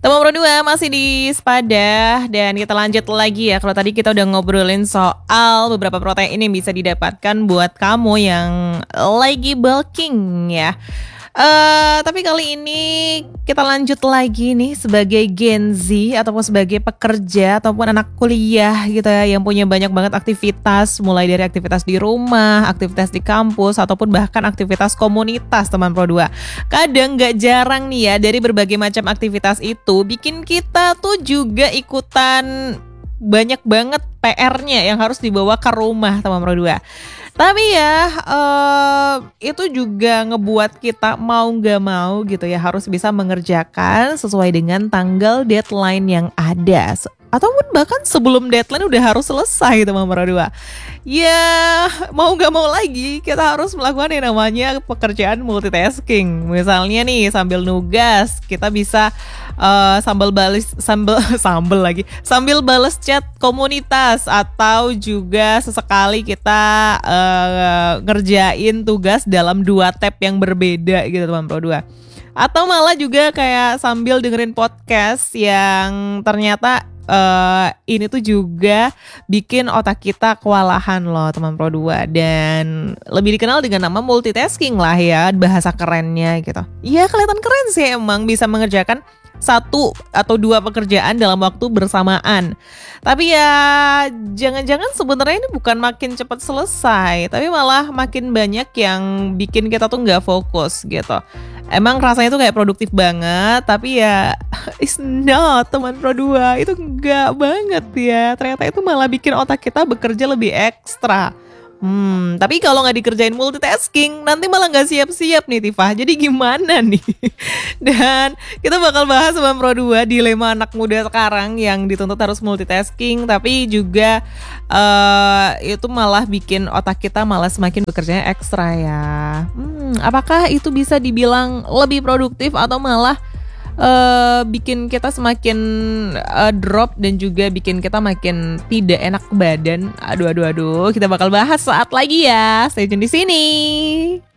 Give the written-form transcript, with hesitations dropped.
Teman Pro 2 masih di Sepadah dan kita lanjut lagi ya. Kalau tadi kita udah ngobrolin soal beberapa protein yang bisa didapatkan buat kamu yang lagi bulking ya. Tapi kali ini kita lanjut lagi nih sebagai Gen Z ataupun sebagai pekerja ataupun anak kuliah gitu ya, yang punya banyak banget aktivitas, mulai dari aktivitas di rumah, aktivitas di kampus, ataupun bahkan aktivitas komunitas teman Pro 2. Kadang gak jarang nih ya, dari berbagai macam aktivitas itu bikin kita tuh juga ikutan banyak banget PR-nya yang harus dibawa ke rumah teman Pro 2. Tapi ya itu juga ngebuat kita mau gak mau gitu ya, harus bisa mengerjakan sesuai dengan tanggal deadline yang ada. Ataupun bahkan sebelum deadline udah harus selesai teman Pro 2. Ya mau gak mau lagi kita harus melakukan yang namanya pekerjaan multitasking. Misalnya nih sambil nugas kita bisa sambil balas chat komunitas, atau juga sesekali kita ngerjain tugas dalam 2 tab yang berbeda gitu teman Pro 2. Atau malah juga kayak sambil dengerin podcast yang ternyata ini tuh juga bikin otak kita kewalahan loh teman Pro 2. Dan lebih dikenal dengan nama multitasking lah ya, bahasa kerennya gitu. Iya kelihatan keren sih, emang bisa mengerjakan 1 atau 2 pekerjaan dalam waktu bersamaan. Tapi ya jangan-jangan sebenarnya ini bukan makin cepat selesai, tapi malah makin banyak yang bikin kita tuh gak fokus gitu. Emang rasanya tuh kayak produktif banget, tapi ya it's not teman Pro 2, itu enggak banget ya. Ternyata itu malah bikin otak kita bekerja lebih ekstra. Tapi kalau nggak dikerjain multitasking, nanti malah nggak siap-siap nih Tifah. Jadi gimana nih? Dan kita bakal bahas teman Pro 2 dilema anak muda sekarang yang dituntut harus multitasking, tapi juga itu malah bikin otak kita malah semakin bekerjanya ekstra ya. Apakah itu bisa dibilang lebih produktif atau malah bikin kita semakin drop dan juga bikin kita makin tidak enak badan? Aduh, kita bakal bahas saat lagi ya. Stay tune di sini.